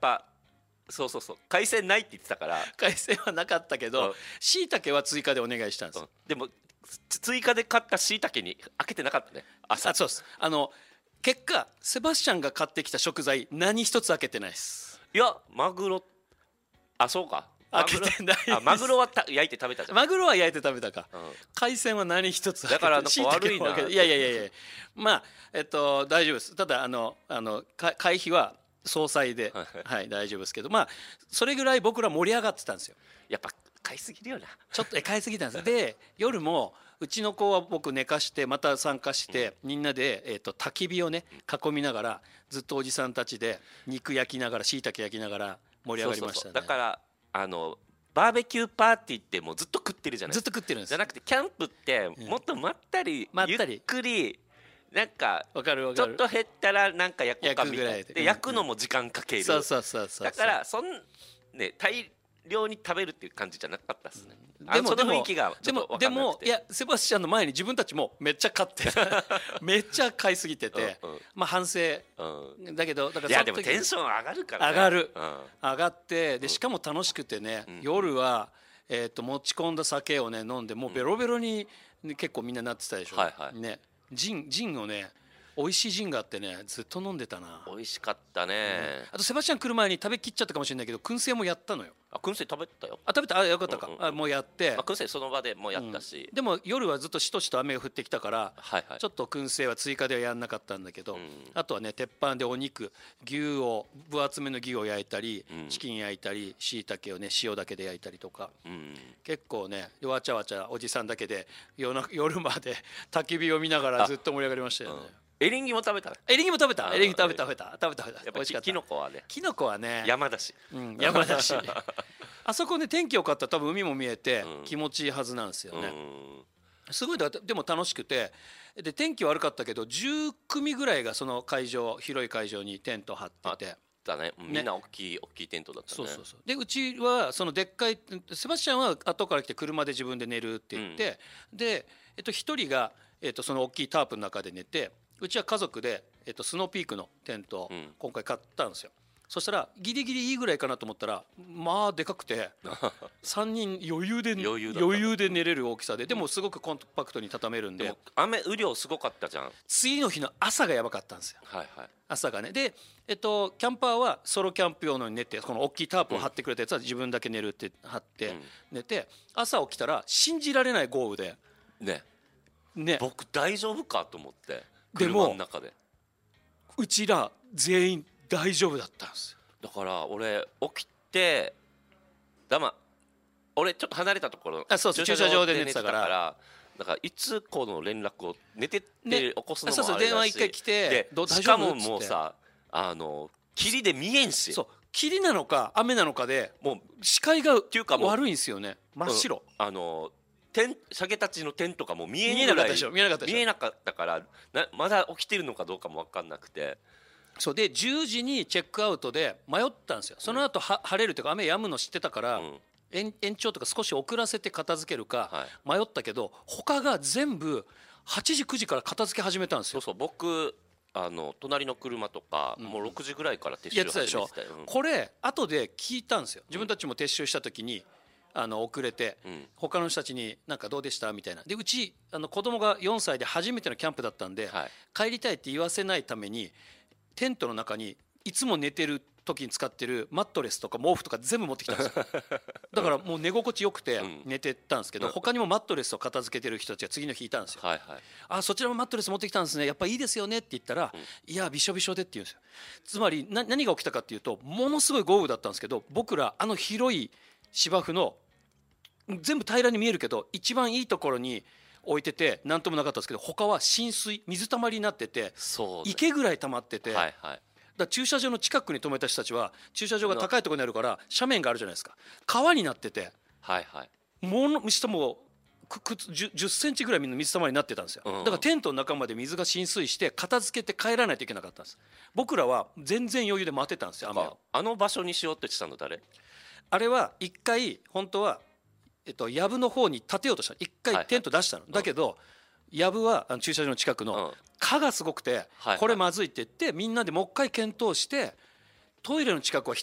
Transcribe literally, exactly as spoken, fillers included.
ぱそうそうそう海鮮ないって言ってたから海鮮はなかったけどしいたけは追加でお願いしたんです、うん、 でも追加で買ったしいたけに開けてなかったね朝。 あそうですあの結果セバスチャンが買ってきた食材何一つ開けてないです。 いやマグロあそうか開けてないあマグロはた焼いて食べたじゃん。 マグロは焼いて食べたか、うん、海鮮は何一つ開けてだからなんか悪いな。 いやいやいやいやまあえっと大丈夫です。ただあのあの会費は総裁ではい大丈夫ですけどまあそれぐらい僕ら盛り上がってたんですよ。 やっぱ買いすぎるよな。 ちょっと買いすぎたんですで夜もうちの子は僕寝かしてまた参加して、うん、みんなで、えー、と焚き火をね囲みながらずっとおじさんたちで肉焼きながらしいたけ焼きながら盛り上がりましたね。そうそうそうだからあのバーベキューパーティーってもうずっと食ってるじゃないずっと食ってるんです。 じゃなくてキャンプってもっとまったり、うん、ゆっくりなんかちょっと減ったらなんか焼こうかみたいなで、うん、焼くのも時間かける。 そうそうそうそうだからそんね大量に食べるっていう感じじゃなかったですね。 でもその雰囲気がちょっと分かんなくてでもいやセバスチャンの前に自分たちもめっちゃ買ってめっちゃ買いすぎてて、うんうん、まあ反省、うん、だけどだからいやでもテンション上がるから、ね、 上がる、 うん、 上がってでしかも楽しくてね、うん、夜は、えー、と持ち込んだ酒をね飲んでもうベロベロに、ね、結構みんななってたでしょ、 はいはいね、ジン、ジンをね美味しいジンがあってねずっと飲んでたな。 美味しかったね、 うん、あとセバスチャン来る前に食べきっちゃったかもしれないけど燻製もやったのよ。 あ燻製食べたよ。 あ食べたあよかったか、 うんうんうん、 あもうやって、 まあ、燻製その場でもうやったし、 うん、でも夜はずっとしとしと雨が降ってきたから、 はいはい、 ちょっと燻製は追加ではやんなかったんだけど、 うん、 あとはね鉄板でお肉牛を分厚めの牛を焼いたり、 うん、 チキン焼いたりしいたけをね塩だけで焼いたりとか、 うん、 結構ねわちゃわちゃおじさんだけで 夜, 夜まで焚き火を見ながらずっと盛り上がりましたよね。 エリンギも食べた。 エリンギも食べた。エリンギ食べた食べた食べた食べた。 やっぱりキノコはね。 キノコはね。 山だし。 うん、山だし。あそこね天気良かったら多分海も見えて気持ちいいはずなんですよね。うん、すごいだでも楽しくてで天気悪かったけどじゅう組ぐらいがその会場広い会場にテント張ってて。 だね、みんな大きい大きいテントだったね。 そうそうそう。でうちはそのでっかいセバスチャンは後から来て車で自分で寝るって言って、うん、でえっと一人がえっとその大きいタープの中で寝て。うちは家族で、えっと、スノーピークのテントを今回買ったんですよ、うん、そしたらギリギリいいぐらいかなと思ったらまあでかくてさんにん余裕で余裕余裕で寝れる大きさででもすごくコンパクトに畳めるんで、 でも雨雨量すごかったじゃん。 次の日の朝がやばかったんですよ、 はいはい、 朝がねで、えっと、キャンパーはソロキャンプ用のに寝てこの大きいタープを張ってくれたやつは自分だけ寝るって張って寝て、朝起きたら信じられない豪雨でねね僕大丈夫かと思ってでも車の中でうちら全員大丈夫だったんですよ。 だから俺起きてだま俺ちょっと離れたところあそうそう駐車場で寝てたからだからいつこの連絡を寝てって起こすのもあれだし、 そうそう電話一回来てでしかももうさあの霧で見えんしそう霧なのか雨なのかでもう視界が悪いんですよね。真っ白、 うん、あのテンサゲたちのテントがもう見えんぐらい見えなかったでしょ見えなかったでしょ見えなかったからなまだ起きてるのかどうかも分かんなくてそうでじゅうじにチェックアウトで迷ったんですよ。その後は晴れるというか雨止むの知ってたから、うん、延, 延長とか少し遅らせて片付けるか迷ったけど、はい、他が全部はちじくじから片付け始めたんですよ。 そうそう僕あの隣の車とか、うん、もうろくじぐらいから撤収始めてたよ。 うん、これ後で聞いたんですよ。自分たちも撤収した時にあの遅れて、うん、他の人たちになんかどうでしたみたいなでうちあの子供がよんさいで初めてのキャンプだったんで、はい、帰りたいって言わせないためにテントの中にいつも寝てる時に使ってるマットレスとか毛布とか全部持ってきたんですよだからもう寝心地よくて寝てたんですけど、うん、他にもマットレスを片付けてる人たちが次の日いたんですよ、はいはい、あそちらもマットレス持ってきたんですねやっぱいいですよねって言ったら、うん、いやびしょびしょでって言うんですよ。つまりな何が起きたかっていうとものすごい豪雨だったんですけど僕らあの広い芝生の全部平らに見えるけど一番いいところに置いてて何ともなかったんですけど他は浸水水たまりになってて、ね、池ぐらい溜まってて、はいはい、だ駐車場の近くに止めた人たちは駐車場が高いところにあるから斜面があるじゃないですか川になってて、はいはい、もの下もじゅっセンチぐらい水たまりになってたんですよ、うん、だからテントの中まで水が浸水して片付けて帰らないといけなかったんです。僕らは全然余裕で待ってたんですよ。雨をあの場所にしようって言ってたの誰？ あれは一回本当はえっと、藪の方に建てようとした一回テント出したの、はいはい、だけど藪は駐車場の近くの蚊がすごくて、うん、これまずいって言ってみんなでもう一回検討してトイレの近くは